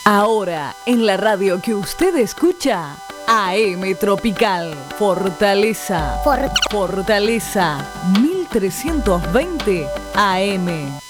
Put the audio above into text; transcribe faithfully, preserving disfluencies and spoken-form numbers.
Ahora, en la radio que usted escucha, A M Tropical, Fortaleza, For- Fortaleza, mil trescientos veinte A M.